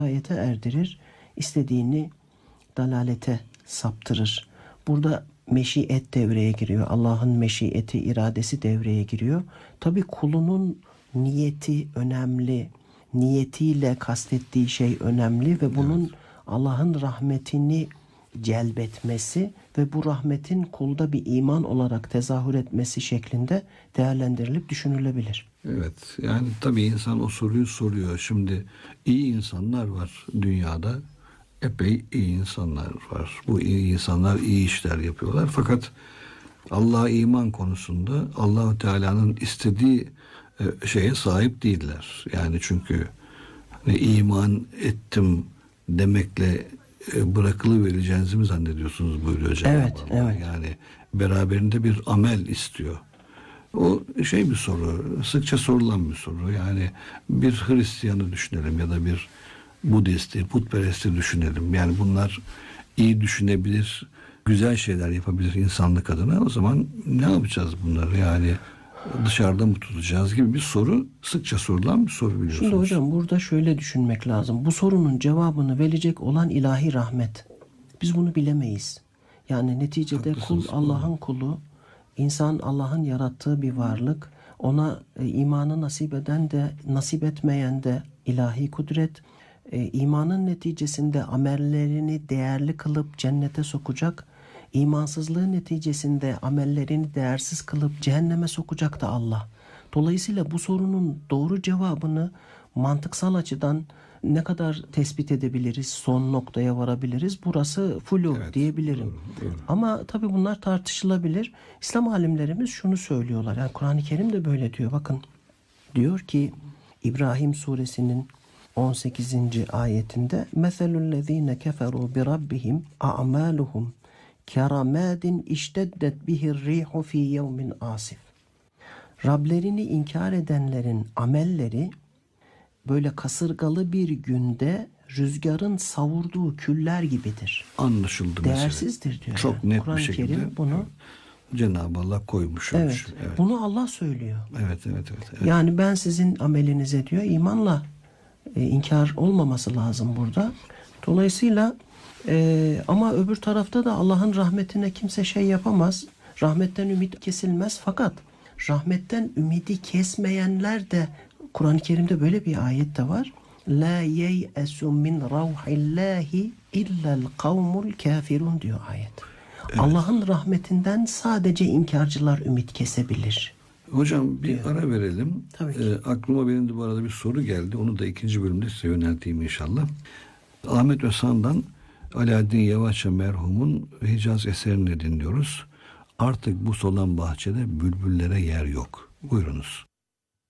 hidayete erdirir, istediğini dalalete saptırır. Burada meşiyet devreye giriyor. Allah'ın meşiyeti, iradesi devreye giriyor. Tabii kulunun niyeti önemli. Niyetiyle kastettiği şey önemli ve bunun Allah'ın rahmetini celbetmesi ve bu rahmetin kulda bir iman olarak tezahür etmesi şeklinde değerlendirilip düşünülebilir. Evet, yani tabii insan o soruyu soruyor. Şimdi iyi insanlar var dünyada. Epey iyi insanlar var. Bu iyi insanlar iyi işler yapıyorlar. Fakat Allah'a iman konusunda Allah-u Teala'nın istediği şeye sahip değiller. Yani çünkü hani iman ettim demekle bırakılıvereceğinizi mi zannediyorsunuz buyuruyor Cenab-ı Evet, Allah. evet. Yani beraberinde bir amel istiyor. O bir soru, sıkça sorulan bir soru. Yani bir Hristiyanı düşünelim ya da bir Budist'i, putperest'i düşünelim. Yani bunlar iyi düşünebilir, güzel şeyler yapabilir insanlık adına. O zaman ne yapacağız bunları? Yani dışarıda mı tutacağız gibi bir soru, sıkça sorulan bir soru biliyorsunuz. Şimdi hocam burada şöyle düşünmek lazım. Bu sorunun cevabını verecek olan ilahi rahmet. Biz bunu bilemeyiz. Yani neticede Haklısınız. kul Allah'ın kulu, insan Allah'ın yarattığı bir varlık. Ona imanı nasip eden de nasip etmeyen de ilahi kudret. İmanın neticesinde amellerini değerli kılıp cennete sokacak. İmansızlığı neticesinde amellerini değersiz kılıp cehenneme sokacak da Allah. Dolayısıyla bu sorunun doğru cevabını mantıksal açıdan ne kadar tespit edebiliriz, son noktaya varabiliriz, burası flu diyebilirim. Doğru. Ama tabii bunlar tartışılabilir. İslam alimlerimiz şunu söylüyorlar. Yani Kur'an-ı Kerim de böyle diyor. Bakın diyor ki İbrahim suresinin 18. ayetinde meselüllezine keferu bi rabbihim a'maluhum keramadin işteddet bihir rihu fi yevmin asif. Rablerini inkar edenlerin amelleri böyle kasırgalı bir günde rüzgarın savurduğu küller gibidir. Anlaşıldı Değersizdir diyor. Çok net Kur'an-ı bir şekilde Kerim bunu Cenab-ı Allah koymuş. evet, Ölmüş. bunu Allah söylüyor. Evet. Yani ben sizin amelinize diyor imanla inkar olmaması lazım burada. Dolayısıyla ama öbür tarafta da Allah'ın rahmetine kimse şey yapamaz. Rahmetten ümit kesilmez. Fakat rahmetten ümidi kesmeyenler de Kur'an-ı Kerim'de böyle bir ayet de var. La yeyesu min ravhillahi illa'l kavmul kafirun diyor ayet. Evet. Allah'ın rahmetinden sadece inkarcılar ümit kesebilir. Hocam bir ara verelim. Tabii ki. Aklıma benim de bu arada bir soru geldi. Onu da ikinci bölümde size yönelteyim inşallah. Ahmet Özhan'dan Alaaddin Yavaşça merhumun Hicaz eserini dinliyoruz. Artık bu solan bahçede bülbüllere yer yok. Buyurunuz.